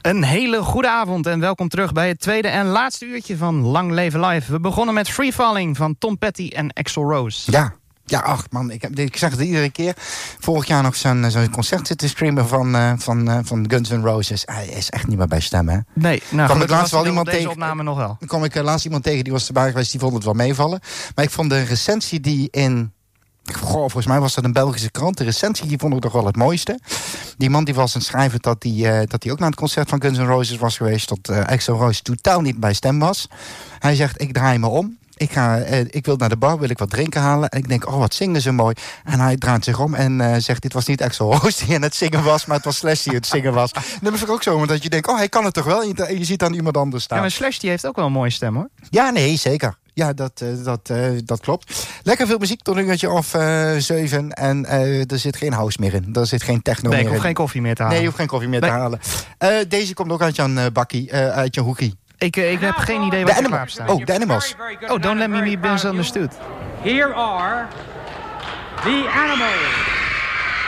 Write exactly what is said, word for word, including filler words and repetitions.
Een hele goede avond en welkom terug bij het tweede en laatste uurtje van Lang Leven Live. We begonnen met Free Falling van Tom Petty en Axl Rose. Ja, ja, ach man, ik, heb, ik zeg het iedere keer. Vorig jaar nog zo'n, zo'n concert zitten streamen van, uh, van, uh, van Guns N' Roses. Hij is echt niet meer bij stemmen, hè? Nee, nou kwam goed, ik laatst wel iemand deze tegen. opname nog wel. Dan kwam ik uh, laatst iemand tegen, die was erbij geweest, die vond het wel meevallen. Maar ik vond de recensie die in... Goh, volgens mij was dat een Belgische krant. De recensie die vond ik toch wel het mooiste. Die man die was aan het schrijven dat hij uh, dat hij ook naar het concert van Guns N' Roses was geweest. Dat uh, Axl Rose totaal niet bij stem was. Hij zegt, ik draai me om. Ik, ga, uh, ik wil naar de bar, wil ik wat drinken halen. En ik denk, oh, wat zingen ze mooi. En hij draait zich om en uh, zegt, dit was niet Axl Rose die aan het zingen was, maar het was Slash die het zingen was. En dat is ook zo, dat je denkt, oh, hij kan het toch wel? En je, je ziet dan iemand anders staan. Ja, maar Slash die heeft ook wel een mooie stem, hoor. Ja, nee, zeker. Ja, dat, uh, dat, uh, dat klopt. Lekker veel muziek tot een uurtje of uh, zeven. En uh, er zit geen house meer in. Er zit geen techno nee, meer in. Nee, ik hoef geen koffie meer te halen. Nee, je hoeft geen koffie meer nee. te halen. Uh, deze komt ook uit Jan uh, Bakkie, uh, uit Jan Hoekie. Ik, uh, ik heb geen idee wat er klaar staat. Oh, de Animals. Oh, Don't Let Me Be Misunderstood. Here are the Animals.